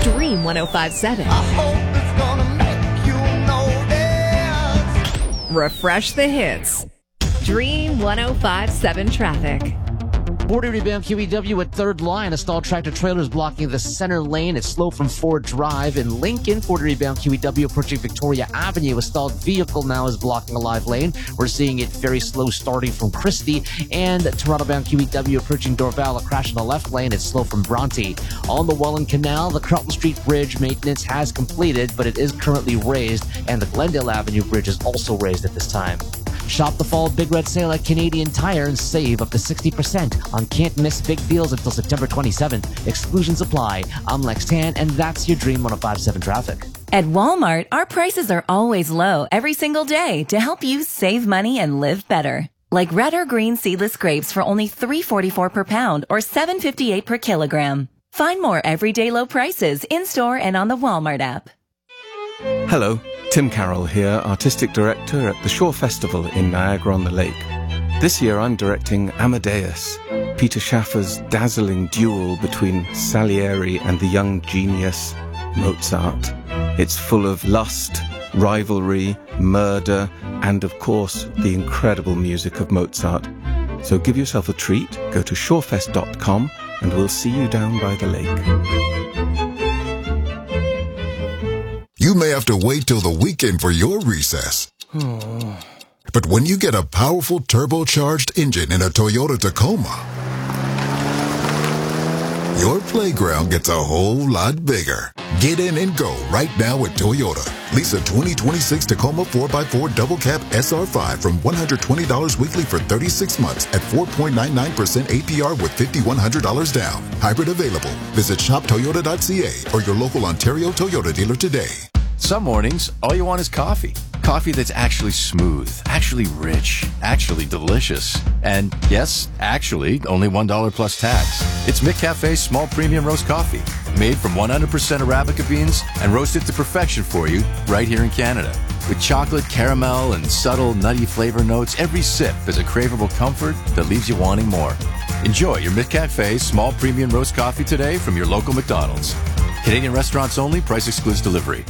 Dream 105.7. I hope it's gonna make you notice. Refresh the hits. Dream 105.7 traffic. 40 rebound QEW at third line. A stalled tractor trailer is blocking the center lane. It's slow from Ford Drive. In Lincoln, 40 rebound QEW approaching Victoria Avenue. A stalled vehicle now is blocking a live lane. We're seeing it very slow starting from Christie. And Toronto bound QEW approaching Dorval. A crash in the left lane. It's slow from Bronte. On the Welland Canal, the Carlton Street Bridge maintenance has completed, but it is currently raised. And the Glendale Avenue Bridge is also raised at this time. Shop the fall Big Red Sale at Canadian Tire and save up to 60% on can't-miss big deals until September 27th. Exclusions apply. I'm Lex Tan, and that's your Dream 105.7 traffic. At Walmart, our prices are always low every single day to help you save money and live better. Like red or green seedless grapes for only $3.44 per pound or $7.58 per kilogram. Find more everyday low prices in-store and on the Walmart app. Hello, Tim Carroll here, Artistic Director at the Shore Festival in Niagara-on-the-Lake. This year I'm directing Amadeus, Peter Schaffer's dazzling duel between Salieri and the young genius Mozart. It's full of lust, rivalry, murder, and of course the incredible music of Mozart. So give yourself a treat, go to shorefest.com and we'll see you down by the lake. You may have to wait till the weekend for your recess. But when you get a powerful turbocharged engine in a Toyota Tacoma, your playground gets a whole lot bigger. Get in and go right now at Toyota. Lease a 2026 Tacoma 4x4 Double Cab SR5 from $120 weekly for 36 months at 4.99% APR with $5,100 down. Hybrid available. Visit shoptoyota.ca or your local Ontario Toyota dealer today. Some mornings, all you want is coffee. Coffee that's actually smooth, actually rich, actually delicious. And yes, actually, only $1 plus tax. It's McCafe's small premium roast coffee, made from 100% Arabica beans and roasted to perfection for you right here in Canada. With chocolate, caramel, and subtle nutty flavor notes, every sip is a craveable comfort that leaves you wanting more. Enjoy your McCafe small premium roast coffee today from your local McDonald's. Canadian restaurants only, price excludes delivery.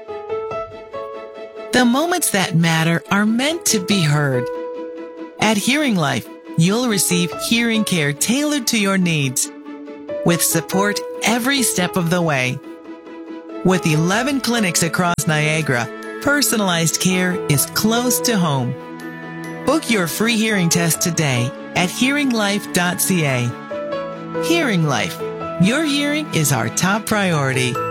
The moments that matter are meant to be heard. At Hearing Life, you'll receive hearing care tailored to your needs, with support every step of the way. With 11 clinics across Niagara, personalized care is close to home. Book your free hearing test today at hearinglife.ca. Hearing Life. Your hearing is our top priority.